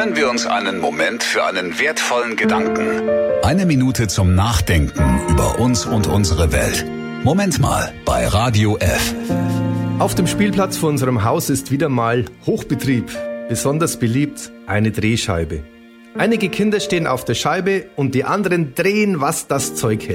Nehmen wir uns einen Moment für einen wertvollen Gedanken. 1 Minute zum Nachdenken über uns und unsere Welt. Moment mal bei Radio F. Auf dem Spielplatz vor unserem Haus ist wieder mal Hochbetrieb. Besonders beliebt eine Drehscheibe. Einige Kinder stehen auf der Scheibe und die anderen drehen, was das Zeug hält.